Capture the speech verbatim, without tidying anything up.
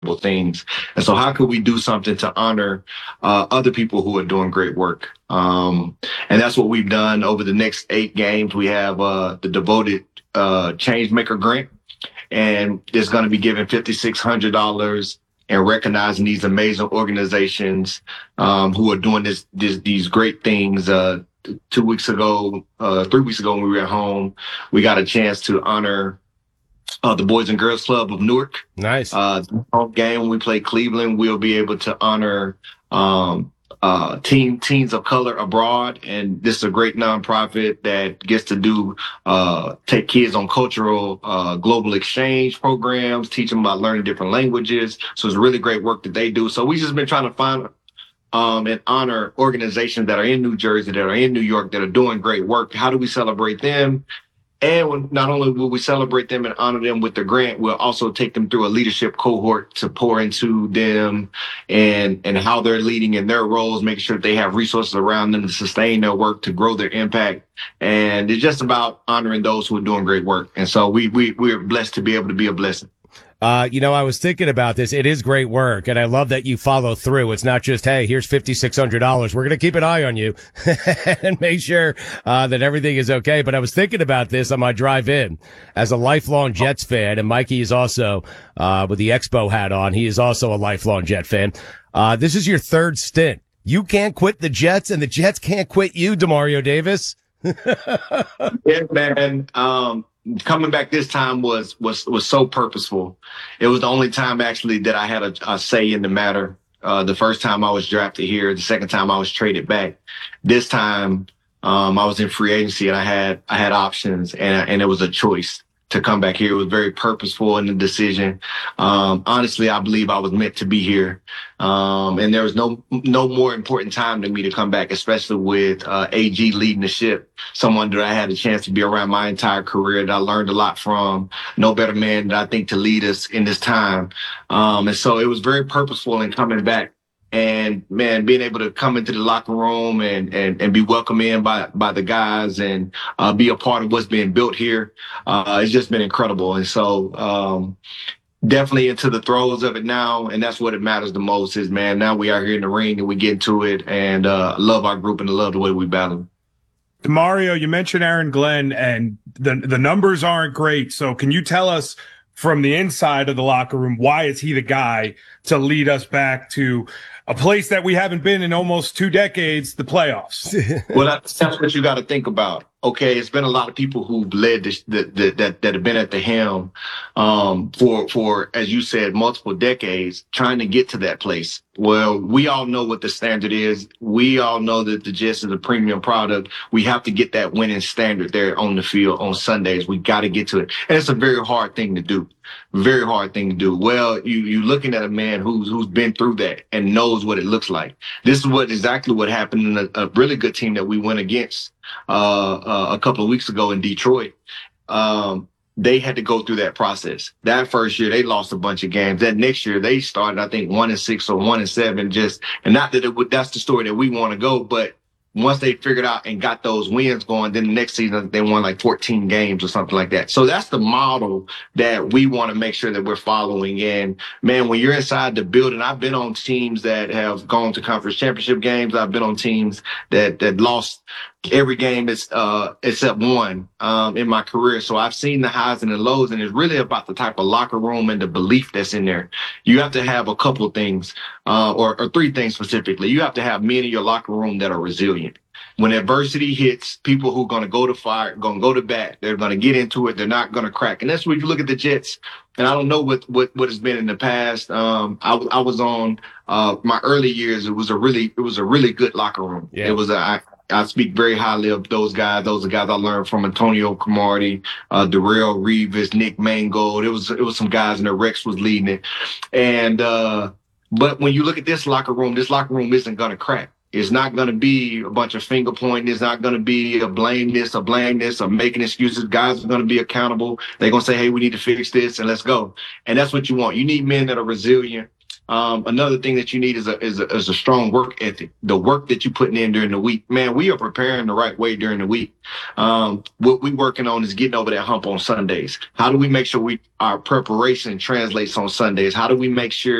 things. And so how could we do something to honor uh, other people who are doing great work? Um, and that's what we've done over the next eight games. We have uh, the devoted uh, Changemaker grant, and it's going to be given five thousand six hundred dollars and recognizing these amazing organizations um, who are doing this, this these great things. Uh, two weeks ago, uh, three weeks ago when we were at home, we got a chance to honor Uh, the Boys and Girls Club of Newark. Nice. Uh, home game when we play Cleveland, we'll be able to honor um, uh, teen, teens of color abroad. And this is a great nonprofit that gets to do uh, take kids on cultural uh, global exchange programs, teach them about learning different languages. So it's really great work that they do. So we've just been trying to find um, and honor organizations that are in New Jersey, that are in New York, that are doing great work. How do we celebrate them? And when, not only will we celebrate them and honor them with the grant, we'll also take them through a leadership cohort to pour into them and, and how they're leading in their roles, making sure that they have resources around them to sustain their work, to grow their impact. And it's just about honoring those who are doing great work. And so we, we, we're blessed to be able to be a blessing. Uh, you know, I was thinking about this. It is great work, and I love that you follow through. It's not just, hey, here's five thousand six hundred dollars. We're going to keep an eye on you and make sure uh, that everything is okay. But I was thinking about this on my drive in as a lifelong Jets fan, and Mikey is also, uh, with the Expo hat on, he is also a lifelong Jet fan. Uh, this is your third stint. You can't quit the Jets, and the Jets can't quit you, Demario Davis. Yeah, man. Um, coming back this time was was was so purposeful. It was the only time actually that I had a, a say in the matter. Uh, the first time I was drafted here, the second time I was traded back. This time um, I was in free agency and I had I had options and and it was a choice to come back here. It was very purposeful in the decision. Um, honestly, I believe I was meant to be here. Um, and there was no, no more important time than me to come back, especially with, uh, A G leading the ship, someone that I had a chance to be around my entire career that I learned a lot from. No better man than I think to lead us in this time. Um, and so it was very purposeful in coming back. And man, being able to come into the locker room and, and, and be welcomed in by, by the guys and, uh, be a part of what's being built here. Uh, it's just been incredible. And so, um, definitely into the throes of it now. And that's what it matters the most is, man, now we are here in the ring and we get into it and, uh, love our group and love the way we battle. Mario, you mentioned Aaron Glenn and the, the numbers aren't great. So can you tell us from the inside of the locker room, why is he the guy to lead us back to a place that we haven't been in almost two decades, the playoffs? Well, that's, that's what you got to think about. Okay, it's been a lot of people who've led this, that, that, that, that have been at the helm um, for, for, as you said, multiple decades trying to get to that place. Well, we all know what the standard is. We all know that the Jets is a premium product. We have to get that winning standard there on the field on Sundays. We got to get to it. And it's a very hard thing to do. Very hard thing to do. Well, you, you're looking at a man who's, who's been through that and knows what it looks like. This is what exactly what happened in a, a really good team that we went against uh, uh, a couple of weeks ago in Detroit. Um, they had to go through that process. That first year, they lost a bunch of games. That next year, they started, I think, one and six or one and seven. Just, and not that it would, that's the story that we want to go, but once they figured out and got those wins going, then the next season they won like fourteen games or something like that. So that's the model that we want to make sure that we're following. And man, when you're inside the building, I've been on teams that have gone to conference championship games. I've been on teams that, that lost every game is, uh, except one, um, in my career. So I've seen the highs and the lows, and it's really about the type of locker room and the belief that's in there. You have to have a couple of things, uh, or, or three things specifically. You have to have men in your locker room that are resilient. When adversity hits, people who are going to go to fire, going to go to bat, they're going to get into it. They're not going to crack. And that's when you look at the Jets. And I don't know what, what, what has been in the past. Um, I, I was on, uh, my early years. It was a really, it was a really good locker room. Yeah. It was a, I, I speak very highly of those guys. Those are guys I learned from: Antonio Cromartie, uh, Darrelle Revis, Nick Mangold. It was, it was some guys in there. Rex was leading it. And, uh, but when you look at this locker room, this locker room isn't going to crack. It's not going to be a bunch of finger pointing. It's not going to be a blame this, a blame this, or making excuses. Guys are going to be accountable. They're going to say, hey, we need to fix this and let's go. And that's what you want. You need men that are resilient. Um, another thing that you need is a, is a is a strong work ethic. The work that you're putting in during the week, man. We are preparing the right way during the week. Um, what we working on is getting over that hump on Sundays. How do we make sure we our preparation translates on Sundays? How do we make sure